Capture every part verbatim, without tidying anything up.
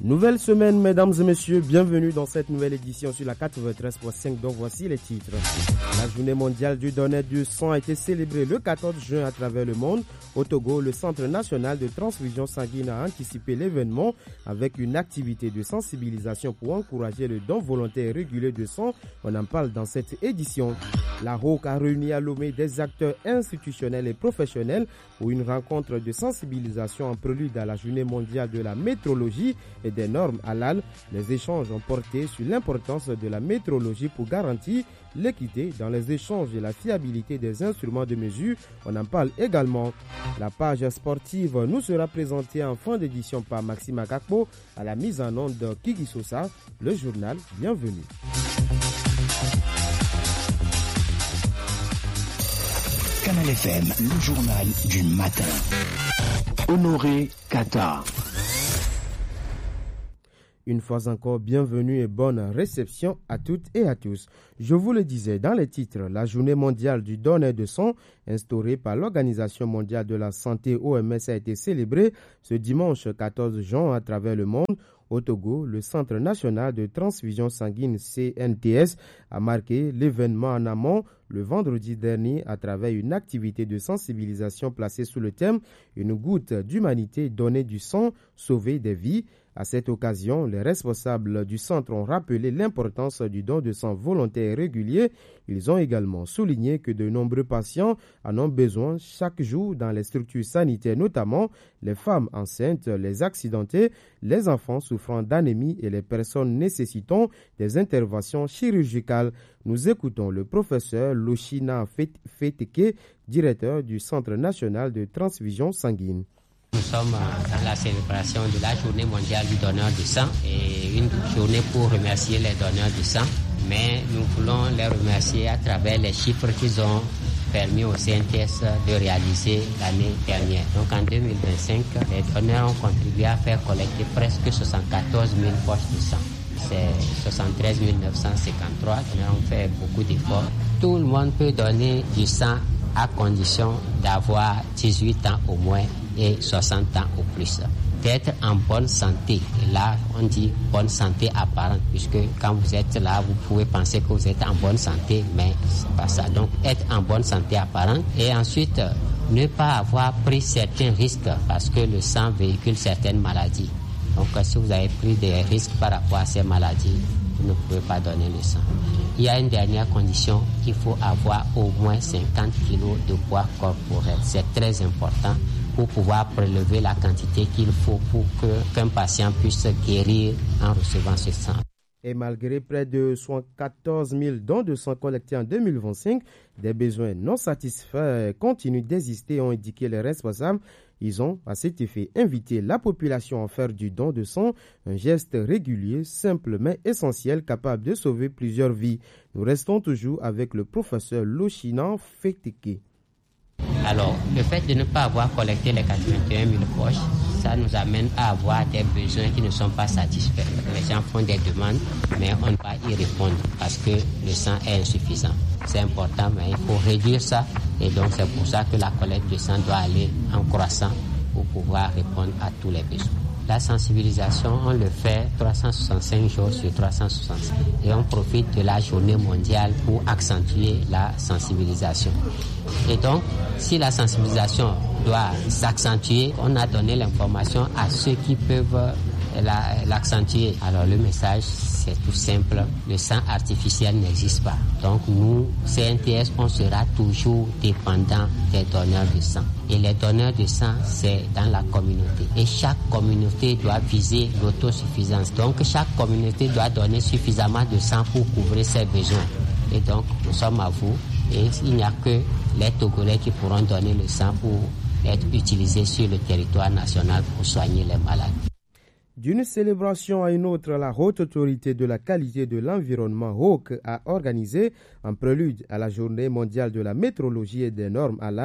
Nouvelle semaine, mesdames et messieurs, bienvenue dans cette nouvelle édition sur la quatre-vingt-treize point cinq, dont voici les titres. La journée mondiale du donneur du sang a été célébrée le quatorze juin à travers le monde. Au Togo, le Centre national de transfusion sanguine a anticipé l'événement avec une activité de sensibilisation pour encourager le don volontaire et régulier de sang. On en parle dans cette édition. La R O C a réuni à Lomé des acteurs institutionnels et professionnels pour une rencontre de sensibilisation en prélude à la journée mondiale de la métrologie et des normes halal. Les échanges ont porté sur l'importance de la métrologie pour garantir l'équité dans les échanges et la fiabilité des instruments de mesure. On en parle également. La page sportive nous sera présentée en fin d'édition par Maxime Akakpo à la mise en onde de Kiki Sosa. Le journal, bienvenue. Canal F M, le journal du matin. Honoré Qatar. Une fois encore, bienvenue et bonne réception à toutes et à tous. Je vous le disais dans les titres, la journée mondiale du donneur de sang, instaurée par l'Organisation mondiale de la santé O M S, a été célébrée ce dimanche quatorze juin à travers le monde. Au Togo, le Centre national de transfusion sanguine C N T S a marqué l'événement en amont le vendredi dernier à travers une activité de sensibilisation placée sous le thème « Une goutte d'humanité, donner du sang, sauver des vies ». À cette occasion, les responsables du centre ont rappelé l'importance du don de sang volontaire et régulier. Ils ont également souligné que de nombreux patients en ont besoin chaque jour dans les structures sanitaires, notamment les femmes enceintes, les accidentés, les enfants souffrant d'anémie et les personnes nécessitant des interventions chirurgicales. Nous écoutons le professeur Loshina Feteke, directeur du Centre national de transfusion sanguine. Nous sommes dans la célébration de la journée mondiale du donneur de sang et une journée pour remercier les donneurs de sang. Mais nous voulons les remercier à travers les chiffres qu'ils ont permis au C N T S de réaliser l'année dernière. Donc en deux mille vingt-cinq, les donneurs ont contribué à faire collecter presque soixante-quatorze mille poches de sang. C'est soixante-treize mille neuf cent cinquante-trois. Les donneurs ont fait beaucoup d'efforts. Tout le monde peut donner du sang à condition d'avoir dix-huit ans au moins et soixante ans au plus. D'être en bonne santé. Et là, on dit bonne santé apparente, puisque quand vous êtes là, vous pouvez penser que vous êtes en bonne santé, mais c'est pas ça. Donc, être en bonne santé apparente. Et ensuite, ne pas avoir pris certains risques, parce que le sang véhicule certaines maladies. Donc, si vous avez pris des risques par rapport à ces maladies, vous ne pouvez pas donner le sang. Il y a une dernière condition, il faut avoir au moins cinquante kilos de poids corporel. C'est très important pour pouvoir prélever la quantité qu'il faut pour que, qu'un patient puisse guérir en recevant ce sang. Et malgré près de soixante-quatorze mille dons de sang collectés en deux mille vingt-cinq, des besoins non satisfaits continuent d'exister, ont indiqué les responsables. Ils ont, à cet effet, invité la population à faire du don de sang un geste régulier, simple mais essentiel, capable de sauver plusieurs vies. Nous restons toujours avec le professeur Loshina Feteke. Alors, le fait de ne pas avoir collecté les quatre-vingt-et-un mille poches, ça nous amène à avoir des besoins qui ne sont pas satisfaits. Les gens font des demandes, mais on ne peut pas y répondre parce que le sang est insuffisant. C'est important, mais il faut réduire ça. Et donc, c'est pour ça que la collecte de sang doit aller en croissant pour pouvoir répondre à tous les besoins. La sensibilisation, on le fait trois cent soixante-cinq jours sur trois cent soixante-cinq. Et on profite de la journée mondiale pour accentuer la sensibilisation. Et donc, si la sensibilisation doit s'accentuer, on a donné l'information à ceux qui peuvent la, l'accentuer. Alors le message, c'est tout simple. Le sang artificiel n'existe pas. Donc nous, C N T S, on sera toujours dépendant des donneurs de sang. Et les donneurs de sang, c'est dans la communauté. Et chaque communauté doit viser l'autosuffisance. Donc chaque communauté doit donner suffisamment de sang pour couvrir ses besoins. Et donc, nous sommes à vous. Et il n'y a que les Togolais qui pourront donner le sang pour être utilisé sur le territoire national pour soigner les malades. D'une célébration à une autre, la Haute Autorité de la Qualité de l'Environnement, H O C, a organisé, en prélude à la Journée mondiale de la métrologie et des normes halal,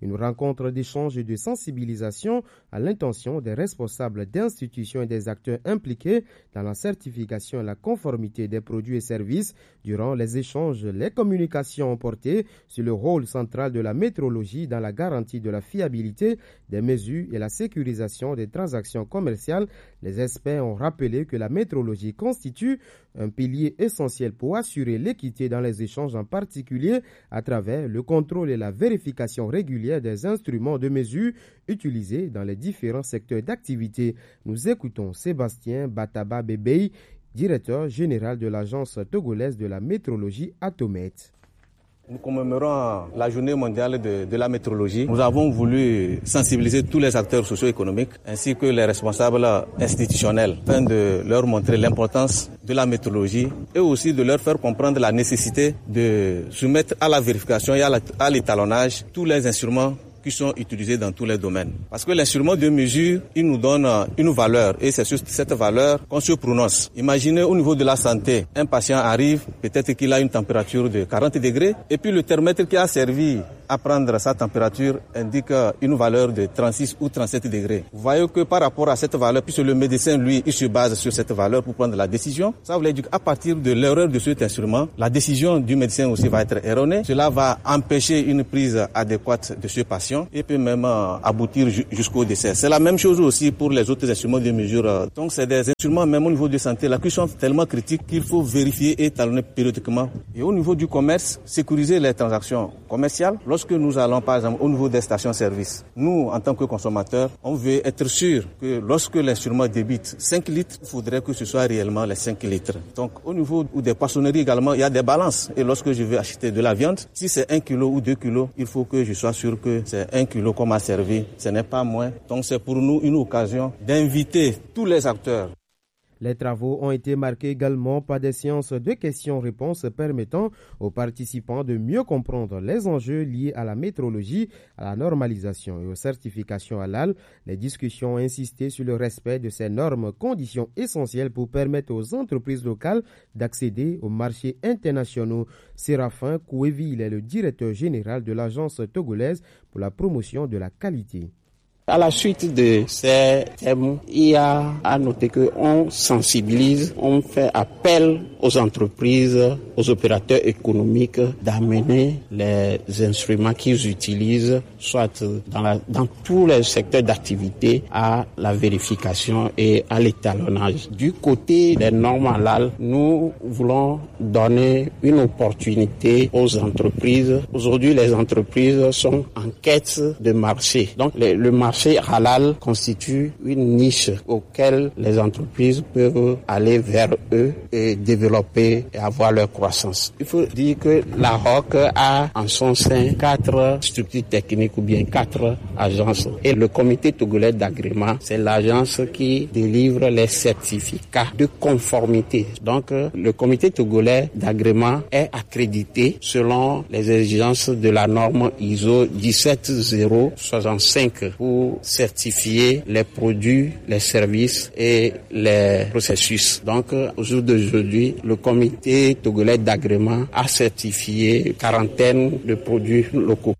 Une rencontre d'échange et de sensibilisation à l'intention des responsables d'institutions et des acteurs impliqués dans la certification et la conformité des produits et services. Durant les échanges, les communications ont porté sur le rôle central de la métrologie dans la garantie de la fiabilité des mesures et la sécurisation des transactions commerciales. Les experts ont rappelé que la métrologie constitue un pilier essentiel pour assurer l'équité dans les échanges, en particulier à travers le contrôle et la vérification régulière des instruments de mesure utilisés dans les différents secteurs d'activité. Nous écoutons Sébastien Bataba Bebei, directeur général de l'agence togolaise de la métrologie Atomet. Nous commémorons la journée mondiale de, de la métrologie. Nous avons voulu sensibiliser tous les acteurs socio-économiques ainsi que les responsables institutionnels afin de leur montrer l'importance de la métrologie et aussi de leur faire comprendre la nécessité de soumettre à la vérification et à, la, à l'étalonnage tous les instruments qui sont utilisés dans tous les domaines. Parce que l'instrument de mesure, il nous donne une valeur et c'est sur cette valeur qu'on se prononce. Imaginez au niveau de la santé, un patient arrive, peut-être qu'il a une température de quarante degrés et puis le thermomètre qui a servi à prendre sa température indique une valeur de trente-six ou trente-sept degrés. Vous voyez que par rapport à cette valeur, puisque le médecin, lui, il se base sur cette valeur pour prendre la décision, ça veut dire qu'à partir de l'erreur de cet instrument, la décision du médecin aussi va être erronée. Cela va empêcher une prise adéquate de ce patient et peut même aboutir jusqu'au décès. C'est la même chose aussi pour les autres instruments de mesure. Donc c'est des instruments, même au niveau de santé, là, qui sont tellement critiques qu'il faut vérifier et étalonner périodiquement. Et au niveau du commerce, sécuriser les transactions commerciales. Lorsque nous allons, par exemple, au niveau des stations-service, nous, en tant que consommateurs, on veut être sûr que lorsque l'instrument débite cinq litres, il faudrait que ce soit réellement les cinq litres. Donc, au niveau des poissonneries également, il y a des balances. Et lorsque je veux acheter de la viande, si c'est un kilo ou deux kilos, il faut que je sois sûr que c'est un kilo qu'on m'a servi. Ce n'est pas moins. Donc, c'est pour nous une occasion d'inviter tous les acteurs. Les travaux ont été marqués également par des séances de questions-réponses permettant aux participants de mieux comprendre les enjeux liés à la métrologie, à la normalisation et aux certifications halal. Les discussions ont insisté sur le respect de ces normes, conditions essentielles pour permettre aux entreprises locales d'accéder aux marchés internationaux. Séraphin Kouéville est le directeur général de l'agence togolaise pour la promotion de la qualité. À la suite de ces thèmes, il y a à noter qu'on sensibilise, on fait appel aux entreprises, aux opérateurs économiques d'amener les instruments qu'ils utilisent, soit dans, la, dans tous les secteurs d'activité, à la vérification et à l'étalonnage. Du côté des normes halal, nous voulons donner une opportunité aux entreprises. Aujourd'hui, les entreprises sont en quête de marché. Donc, le, le marché Le marché halal constitue une niche auquel les entreprises peuvent aller vers eux et développer et avoir leur croissance. Il faut dire que la R O C a en son sein quatre structures techniques ou bien quatre agences. Et le comité togolais d'agrément, c'est l'agence qui délivre les certificats de conformité. Donc, le comité togolais d'agrément est accrédité selon les exigences de la norme I S O dix-sept zéro soixante-cinq pour certifier les produits, les services et les processus. Donc, au jour d'aujourd'hui, le comité togolais d'agrément a certifié quarantaine de produits locaux.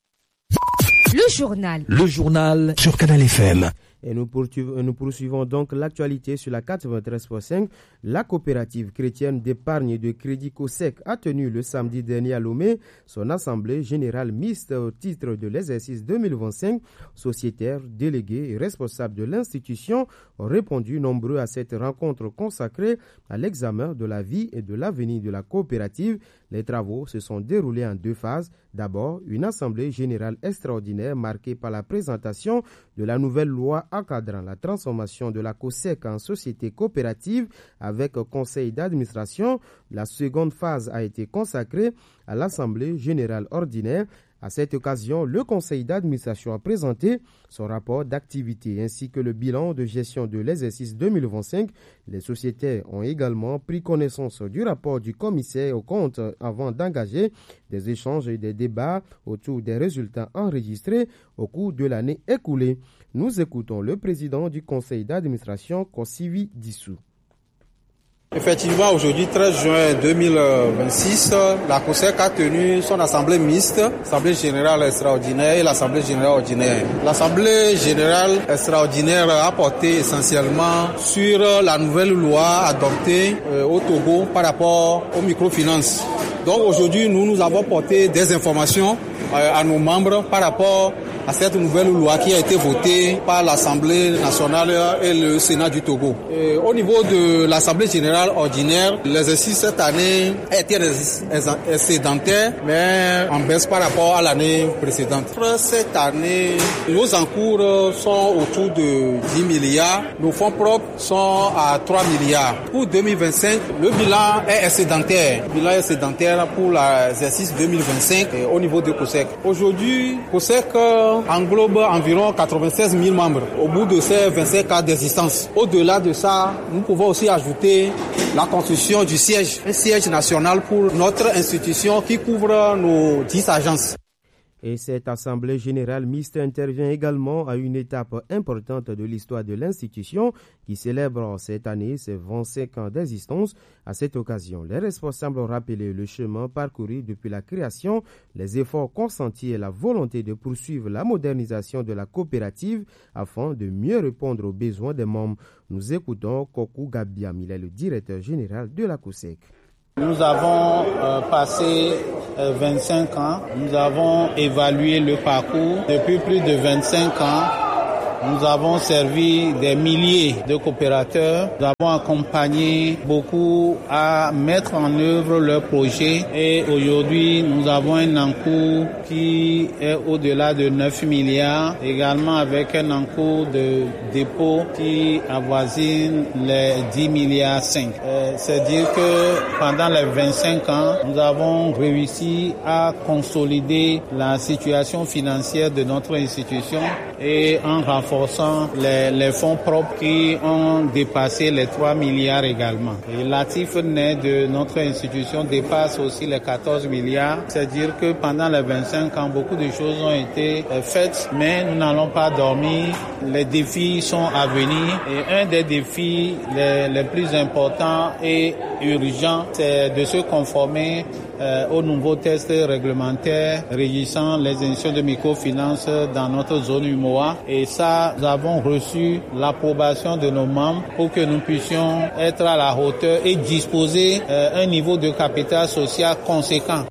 Le journal. Le journal sur Canal F M. Et nous poursuivons, nous poursuivons donc l'actualité sur la quatre-vingt-treize point cinq. La coopérative chrétienne d'épargne et de crédit COSEC a tenu le samedi dernier à Lomé son assemblée générale mixte au titre de l'exercice deux mille vingt-cinq. Sociétaires, délégués et responsables de l'institution ont répondu nombreux à cette rencontre consacrée à l'examen de la vie et de l'avenir de la coopérative. Les travaux se sont déroulés en deux phases. D'abord, une assemblée générale extraordinaire marquée par la présentation de la nouvelle loi encadrant la transformation de la COSEC en société coopérative avec conseil d'administration. La seconde phase a été consacrée à l'assemblée générale ordinaire. À cette occasion, le conseil d'administration a présenté son rapport d'activité ainsi que le bilan de gestion de l'exercice deux mille vingt-cinq. Les sociétaires ont également pris connaissance du rapport du commissaire aux comptes avant d'engager des échanges et des débats autour des résultats enregistrés au cours de l'année écoulée. Nous écoutons le président du conseil d'administration, Kosivi Dissou. Effectivement, aujourd'hui, treize juin deux mille vingt-six, la COSEC a tenu son assemblée mixte, l'assemblée générale extraordinaire et l'assemblée générale ordinaire. L'assemblée générale extraordinaire a porté essentiellement sur la nouvelle loi adoptée euh, au Togo par rapport aux microfinances. Donc aujourd'hui, nous, nous avons porté des informations euh, à nos membres par rapport à cette nouvelle loi qui a été votée par l'Assemblée nationale et le Sénat du Togo. Et au niveau de l'Assemblée générale ordinaire, l'exercice cette année a été excédentaire, mais en baisse par rapport à l'année précédente. Cette année, nos encours sont autour de dix milliards, nos fonds propres sont à trois milliards. Pour deux mille vingt-cinq, le bilan est excédentaire. Le bilan est excédentaire pour l'exercice deux mille vingt-cinq au niveau de COSEC. Aujourd'hui, COSEC englobe environ quatre-vingt-seize mille membres au bout de ces vingt-cinq ans d'existence. Au-delà de ça, nous pouvons aussi ajouter la construction du siège, un siège national pour notre institution qui couvre nos dix agences. Et cette assemblée générale mixte intervient également à une étape importante de l'histoire de l'institution qui célèbre cette année ses vingt-cinq ans d'existence. À cette occasion, les responsables ont rappelé le chemin parcouru depuis la création, les efforts consentis et la volonté de poursuivre la modernisation de la coopérative afin de mieux répondre aux besoins des membres. Nous écoutons Kokou Gabiam, il est le directeur général de la COSEC. Nous avons euh, passé euh, vingt-cinq ans, nous avons évalué le parcours depuis plus de vingt-cinq ans. Nous avons servi des milliers de coopérateurs. Nous avons accompagné beaucoup à mettre en œuvre leurs projets. Et aujourd'hui, nous avons un encours qui est au-delà de neuf milliards. Également avec un encours de dépôt qui avoisine les dix milliards cinq. Euh, c'est-à-dire que pendant les vingt-cinq ans, nous avons réussi à consolider la situation financière de notre institution et en renforçant les, les fonds propres qui ont dépassé les trois milliards également. Et l'actif net de notre institution dépasse aussi les quatorze milliards. C'est-à-dire que pendant les vingt-cinq ans, beaucoup de choses ont été faites, mais nous n'allons pas dormir. Les défis sont à venir et un des défis les, les plus importants et urgents, c'est de se conformer euh, aux nouveaux tests réglementaires régissant les institutions de microfinance dans notre zone U M O A. Et ça, nous avons reçu l'approbation de nos membres pour que nous puissions être à la hauteur et disposer euh, un niveau de capital social conséquent.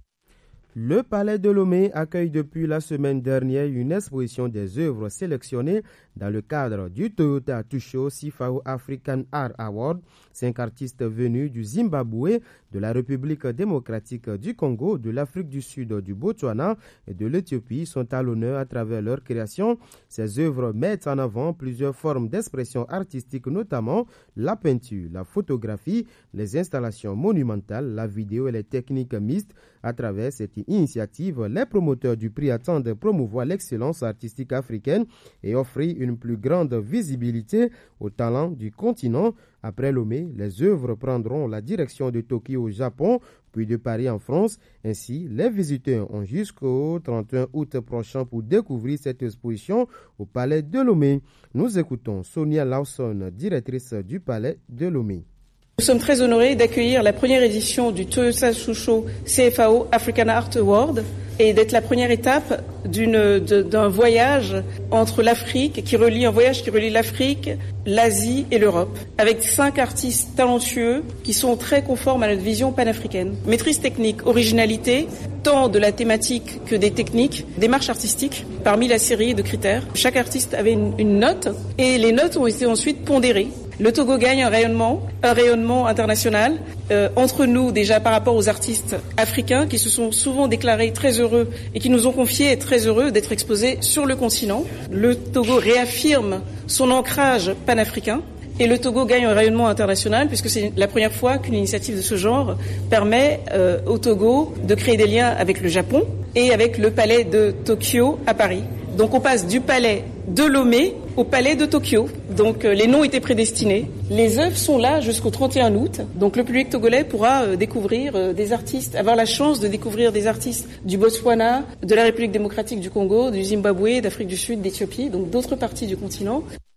Le Palais de Lomé accueille depuis la semaine dernière une exposition des œuvres sélectionnées dans le cadre du Toyota Tusho Sifao African Art Award. Cinq artistes venus du Zimbabwe, de la République démocratique du Congo, de l'Afrique du Sud, du Botswana et de l'Éthiopie sont à l'honneur à travers leur création. Ces œuvres mettent en avant plusieurs formes d'expression artistique, notamment la peinture, la photographie, les installations monumentales, la vidéo et les techniques mixtes. À travers cette initiative, les promoteurs du prix attendent de promouvoir l'excellence artistique africaine et offrir une plus grande visibilité aux talents du continent. Après Lomé, les œuvres prendront la direction de Tokyo au Japon, puis de Paris en France. Ainsi, les visiteurs ont jusqu'au trente et un août prochain pour découvrir cette exposition au Palais de Lomé. Nous écoutons Sonia Lawson, directrice du Palais de Lomé. Nous sommes très honorés d'accueillir la première édition du Toyota Tusho C F A O African Art Award et d'être la première étape d'une, de, d'un voyage entre l'Afrique, qui relie un voyage qui relie l'Afrique, l'Asie et l'Europe, avec cinq artistes talentueux qui sont très conformes à notre vision panafricaine. Maîtrise technique, originalité, tant de la thématique que des techniques, démarche artistique, parmi la série de critères. Chaque artiste avait une, une note et les notes ont été ensuite pondérées. Le Togo gagne un rayonnement, un rayonnement international euh, entre nous déjà par rapport aux artistes africains qui se sont souvent déclarés très heureux et qui nous ont confié être très heureux d'être exposés sur le continent. Le Togo réaffirme son ancrage panafricain et le Togo gagne un rayonnement international puisque c'est la première fois qu'une initiative de ce genre permet euh, au Togo de créer des liens avec le Japon et avec le palais de Tokyo à Paris. Donc on passe du palais de Lomé au palais de Tokyo. Donc euh, les noms étaient prédestinés. Les œuvres sont là jusqu'au trente et un août. Donc le public togolais pourra euh, découvrir euh, des artistes, avoir la chance de découvrir des artistes du Botswana, de la République démocratique du Congo, du Zimbabwe, d'Afrique du Sud, d'Éthiopie, donc d'autres parties du continent.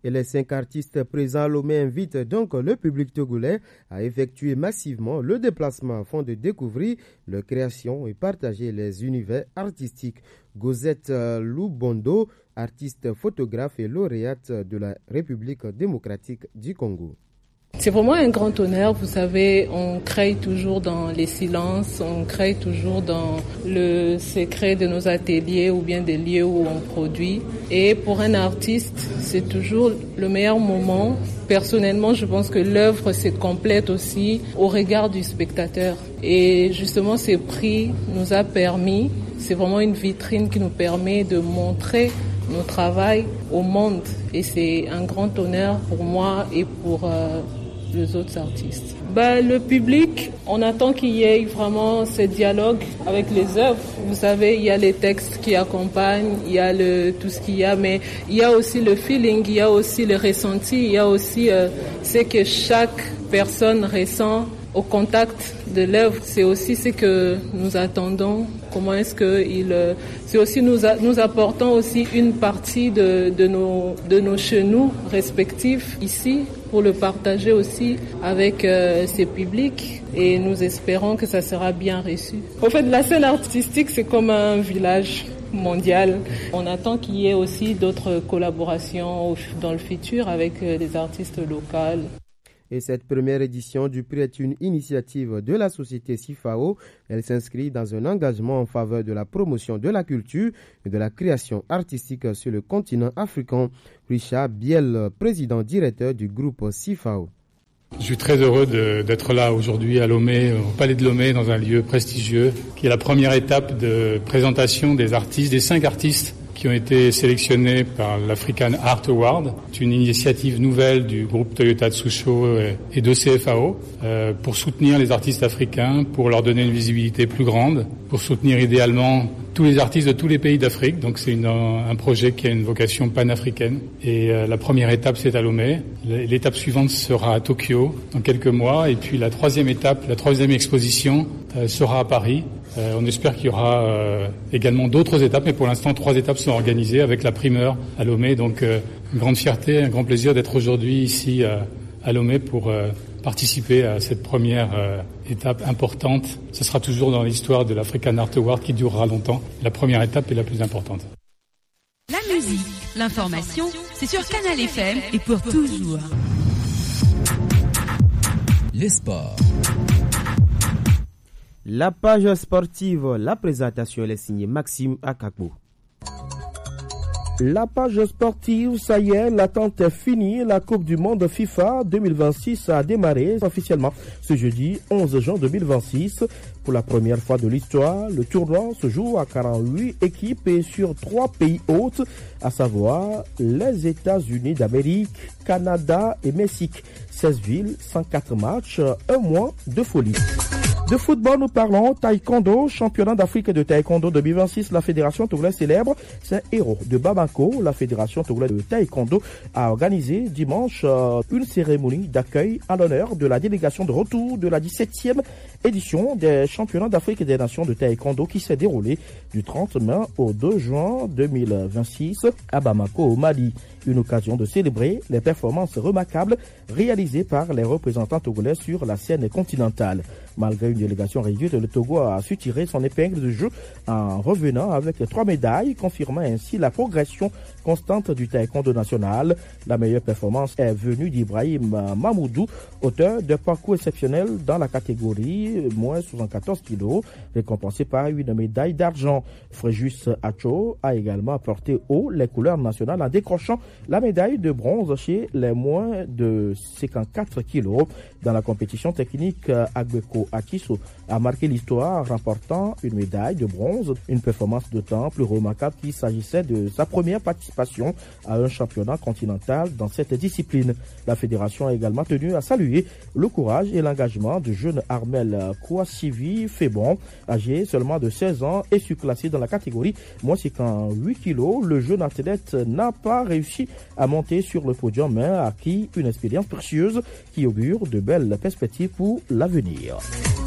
Et les cinq artistes présents à Lomé invitent donc le public togolais à effectuer massivement le déplacement afin de découvrir leurs créations et partager les univers artistiques. Gozette Lubondo, artiste photographe et lauréate de la République démocratique du Congo. C'est vraiment un grand honneur, vous savez, on crée toujours dans les silences, on crée toujours dans le secret de nos ateliers ou bien des lieux où on produit. Et pour un artiste, c'est toujours le meilleur moment. Personnellement, je pense que l'œuvre se complète aussi au regard du spectateur. Et justement, ces prix nous a permis, c'est vraiment une vitrine qui nous permet de montrer nos travail au monde. Et c'est un grand honneur pour moi et pour euh, les autres artistes. Bah, le public, on attend qu'il y ait vraiment ce dialogue avec les œuvres. Vous savez, il y a les textes qui accompagnent, il y a le, tout ce qu'il y a, mais il y a aussi le feeling, il y a aussi le ressenti, il y a aussi euh, ce que chaque personne ressent au contact de l'œuvre. C'est aussi ce que nous attendons. Comment est-ce que il, c'est aussi nous, a, nous apportons aussi une partie de, de nos, de nos chenous respectifs ici pour le partager aussi avec euh, ces publics et nous espérons que ça sera bien reçu. Au fait, la scène artistique, c'est comme un village mondial. On attend qu'il y ait aussi d'autres collaborations dans le futur avec les artistes locaux. Et cette première édition du prix est une initiative de la société SIFAO. Elle s'inscrit dans un engagement en faveur de la promotion de la culture et de la création artistique sur le continent africain. Richard Biel, président directeur du groupe SIFAO. Je suis très heureux de, d'être là aujourd'hui à Lomé, au Palais de Lomé, dans un lieu prestigieux, qui est la première étape de présentation des artistes, des cinq artistes qui ont été sélectionnés par l'African Art Award. C'est une initiative nouvelle du groupe Toyota Tsusho et de C F A O euh, pour soutenir les artistes africains, pour leur donner une visibilité plus grande, pour soutenir idéalement tous les artistes de tous les pays d'Afrique. Donc c'est une, un projet qui a une vocation panafricaine. Et euh, la première étape, c'est à Lomé. L'étape suivante sera à Tokyo dans quelques mois. Et puis la troisième étape, la troisième exposition euh, sera à Paris. Euh, on espère qu'il y aura euh, également d'autres étapes, mais pour l'instant, trois étapes sont organisées avec la primeur à Lomé. Donc, euh, une grande fierté, un grand plaisir d'être aujourd'hui ici euh, à Lomé pour euh, participer à cette première euh, étape importante. Ce sera toujours dans l'histoire de l'African Art Award qui durera longtemps. La première étape est la plus importante. La musique, l'information, c'est sur Canal F M et pour toujours. Les sports. La page sportive, la présentation est signée Maxime Akakbo. La page sportive, ça y est, l'attente est finie. La Coupe du Monde FIFA deux mille vingt-six a démarré officiellement ce jeudi onze juin deux mille vingt-six. Pour la première fois de l'histoire, le tournoi se joue à quarante-huit équipes et sur trois pays hôtes, à savoir les États-Unis d'Amérique, Canada et Mexique. seize villes, cent quatre matchs, un mois de folie. De football, nous parlons taekwondo, championnat d'Afrique de taekwondo deux mille vingt-six. La fédération togolaise célèbre ses héros de Bamako. La fédération togolaise de taekwondo a organisé dimanche euh, une cérémonie d'accueil à l'honneur de la délégation de retour de la dix-septième édition des championnats d'Afrique des nations de taekwondo qui s'est déroulée du trente mai au deux juin deux mille vingt-six à Bamako au Mali. Une occasion de célébrer les performances remarquables réalisées par les représentants togolais sur la scène continentale. Malgré une délégation réduite, le Togo a su tirer son épingle du jeu en revenant avec trois médailles, confirmant ainsi la progression constante du taekwondo national. La meilleure performance est venue d'Ibrahim Mamoudou, auteur d'un parcours exceptionnel dans la catégorie moins soixante-quatorze kilos, récompensé par une médaille d'argent. Fréjus Acho a également porté haut les couleurs nationales en décrochant la médaille de bronze chez les moins de cinquante-quatre kilos. Dans la compétition technique, Agbeko Akiso a marqué l'histoire, remportant une médaille de bronze, une performance de temps plus remarquable qu'il s'agissait de sa première participation à un championnat continental dans cette discipline. La fédération a également tenu à saluer le courage et l'engagement du jeune Armel Kouassivi Fébon, âgé seulement de seize ans et surclassé dans la catégorie moins cinquante-huit kilos. Le jeune athlète n'a pas réussi à monter sur le podium, mais a acquis une expérience précieuse qui augure de belles perspectives pour l'avenir.